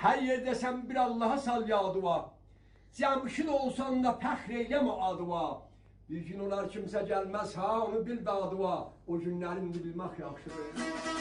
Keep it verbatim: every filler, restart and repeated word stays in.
Hər yerdəsən bir Allaha sal yadıva. Cəmşid olsan da fəxr eyləmə adıva. Bir gün olar kimsə gəlməz ha, onu bil dadıva. O günlərini bilmək yaxşıdır.